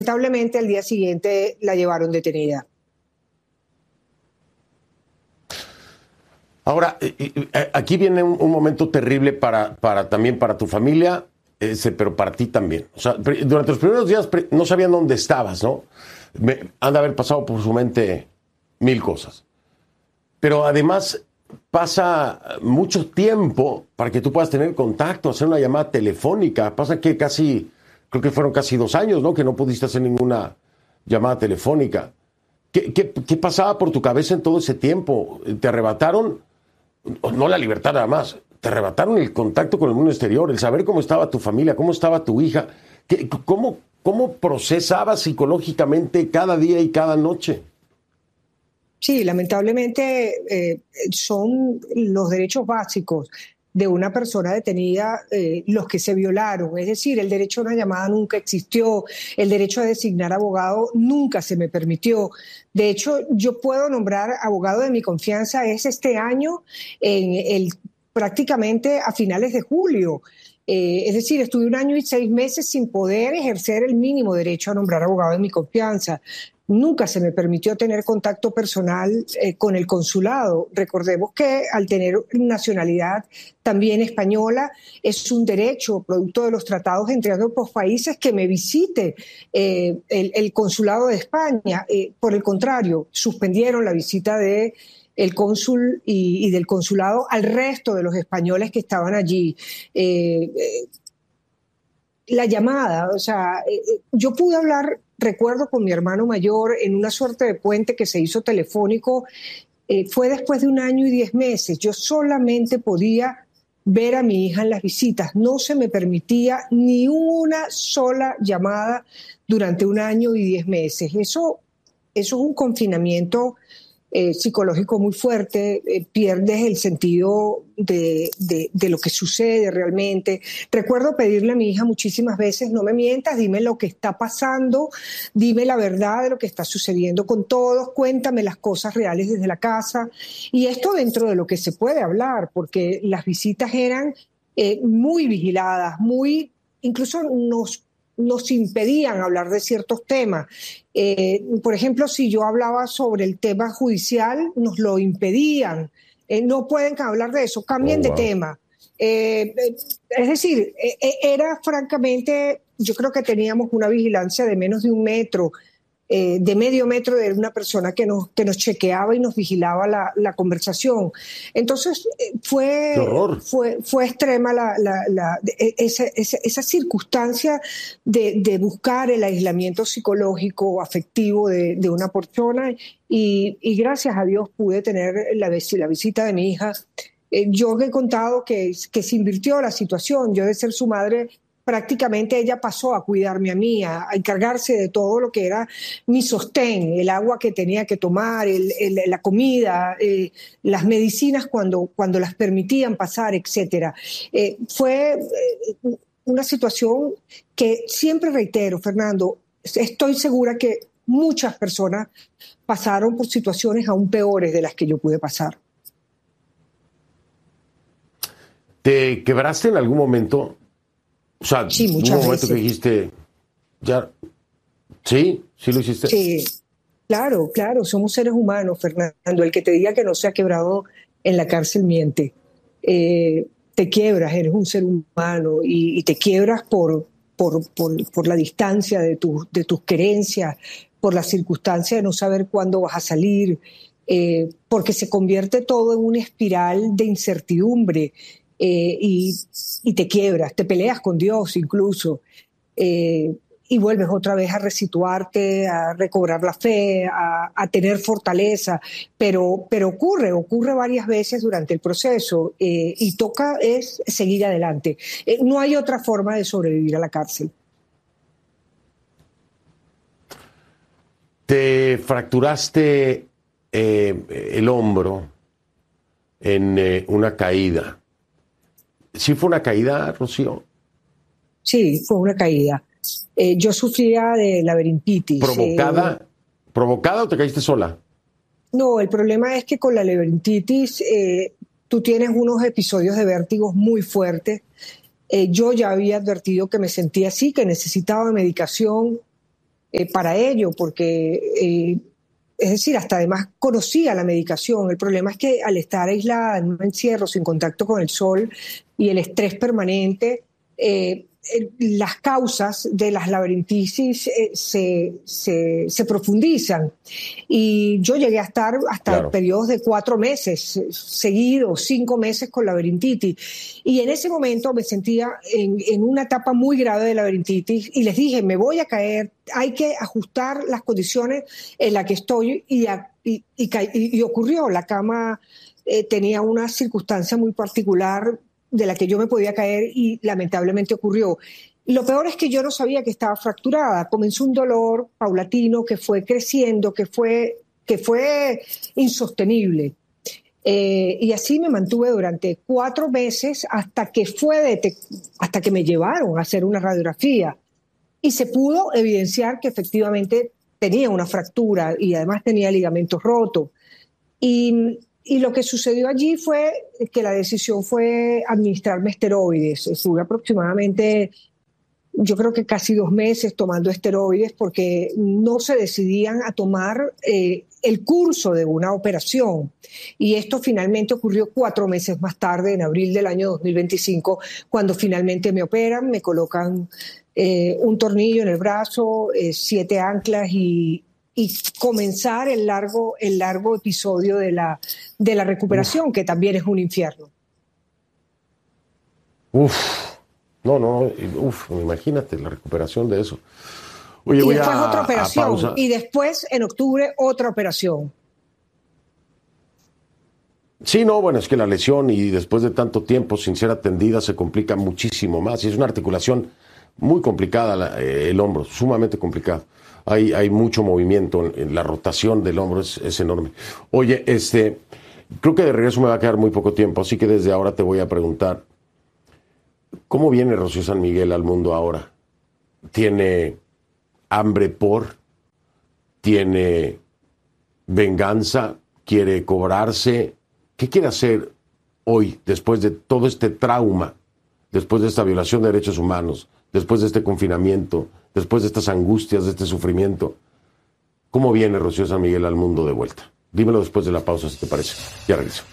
lamentablemente al día siguiente la llevaron detenida. Ahora, aquí viene un momento terrible también para tu familia, pero para ti también. O sea, durante los primeros días no sabían dónde estabas, ¿no? Han de haber pasado por su mente mil cosas. Pero además pasa mucho tiempo para que tú puedas tener contacto, hacer una llamada telefónica. Pasa que creo que fueron casi 2 años, ¿no? Que no pudiste hacer ninguna llamada telefónica. ¿Qué pasaba por tu cabeza en todo ese tiempo? ¿Te arrebataron? No la libertad nada más, te arrebataron el contacto con el mundo exterior, el saber cómo estaba tu familia, cómo estaba tu hija, cómo procesabas psicológicamente cada día y cada noche. Sí, lamentablemente son los derechos básicos de una persona detenida los que se violaron. Es decir, el derecho a una llamada nunca existió, el derecho a designar abogado nunca se me permitió. De hecho, yo puedo nombrar abogado de mi confianza es este año, prácticamente a finales de julio. Es decir, estuve 1 año y 6 meses sin poder ejercer el mínimo derecho a nombrar abogado de mi confianza. Nunca se me permitió tener contacto personal con el consulado. Recordemos que al tener nacionalidad también española, es un derecho, producto de los tratados entre ambos países, que me visite el consulado de España. Por el contrario, suspendieron la visita de el cónsul y del consulado al resto de los españoles que estaban allí. La llamada, o sea, yo pude hablar, recuerdo, con mi hermano mayor en una suerte de puente que se hizo telefónico, fue después de 1 año y 10 meses. Yo solamente podía ver a mi hija en las visitas, no se me permitía ni una sola llamada durante 1 año y 10 meses. Eso es un confinamiento psicológico muy fuerte, pierdes el sentido de lo que sucede realmente. Recuerdo pedirle a mi hija muchísimas veces, no me mientas, dime lo que está pasando, dime la verdad de lo que está sucediendo con todos, cuéntame las cosas reales desde la casa. Y esto dentro de lo que se puede hablar, porque las visitas eran muy vigiladas, incluso nos impedían hablar de ciertos temas. Por ejemplo, si yo hablaba sobre el tema judicial, nos lo impedían. No pueden hablar de eso, cambien de tema. Es decir, era francamente, yo creo que teníamos una vigilancia de menos de 1 metro, de medio metro, de una persona que nos chequeaba y nos vigilaba la conversación. Entonces fue extrema esa circunstancia de buscar el aislamiento psicológico, afectivo de una persona, y gracias a Dios pude tener la visita de mi hija. Yo he contado que se invirtió la situación. Yo, de ser su madre, prácticamente ella pasó a cuidarme a mí, a encargarse de todo lo que era mi sostén, el agua que tenía que tomar, la comida, las medicinas cuando las permitían pasar, etc. Fue una situación que siempre reitero, Fernando, estoy segura que muchas personas pasaron por situaciones aún peores de las que yo pude pasar. ¿Te quebraste en algún momento? O sea, sí, muchas ¿hubo un momento veces que dijiste, ya, sí lo hiciste? Sí, claro, somos seres humanos, Fernando. El que te diga que no se ha quebrado en la cárcel miente. Te quiebras, eres un ser humano y te quiebras por la distancia de tus creencias, por la circunstancia de no saber cuándo vas a salir, porque se convierte todo en una espiral de incertidumbre. Y te quiebras, te peleas con Dios incluso, y vuelves otra vez a resituarte, a recobrar la fe, a tener fortaleza, pero ocurre varias veces durante el proceso, y toca es seguir adelante. No hay otra forma de sobrevivir a la cárcel. Te fracturaste el hombro en una caída. ¿Sí fue una caída, Rocío? Sí, fue una caída. Yo sufría de laberintitis. ¿Provocada o te caíste sola? No, el problema es que con la laberintitis tú tienes unos episodios de vértigos muy fuertes. Yo ya había advertido que me sentía así, que necesitaba medicación. para ello, porque, es decir, hasta además conocía la medicación. El problema es que al estar aislada en un encierro sin contacto con el sol y el estrés permanente, las causas de las laberintitis se profundizan. Y yo llegué a estar hasta periodos de 4 meses seguidos, 5 meses con laberintitis. Y en ese momento me sentía en una etapa muy grave de laberintitis y les dije, me voy a caer, hay que ajustar las condiciones en las que estoy y ocurrió. La cama tenía una circunstancia muy particular de la que yo me podía caer y lamentablemente ocurrió. Lo peor es que yo no sabía que estaba fracturada. Comenzó un dolor paulatino que fue creciendo, que fue insostenible. Y así me mantuve durante 4 meses hasta que me llevaron a hacer una radiografía. Y se pudo evidenciar que efectivamente tenía una fractura y además tenía ligamentos rotos. Y lo que sucedió allí fue que la decisión fue administrarme esteroides. Estuve aproximadamente, yo creo que casi 2 meses tomando esteroides porque no se decidían a tomar el curso de una operación. Y esto finalmente ocurrió 4 meses más tarde, en abril del año 2025, cuando finalmente me operan, me colocan un tornillo en el brazo, 7 anclas y comenzar el largo episodio de la recuperación, que también es un infierno. Imagínate la recuperación de eso. Oye, y después otra operación, y después en octubre otra operación. Sí, no, bueno, es que la lesión y después de tanto tiempo sin ser atendida se complica muchísimo más. Y es una articulación muy complicada el hombro, sumamente complicado. Hay mucho movimiento, en la rotación del hombro es enorme. Oye, creo que de regreso me va a quedar muy poco tiempo, así que desde ahora te voy a preguntar, ¿cómo viene Rocío San Miguel al mundo ahora? ¿Tiene hambre por? ¿Tiene venganza? ¿Quiere cobrarse? ¿Qué quiere hacer hoy, después de todo este trauma, después de esta violación de derechos humanos, después de este confinamiento, después de estas angustias, de este sufrimiento? ¿Cómo viene Rocío San Miguel al mundo de vuelta? Dímelo después de la pausa, si te parece. Ya regreso.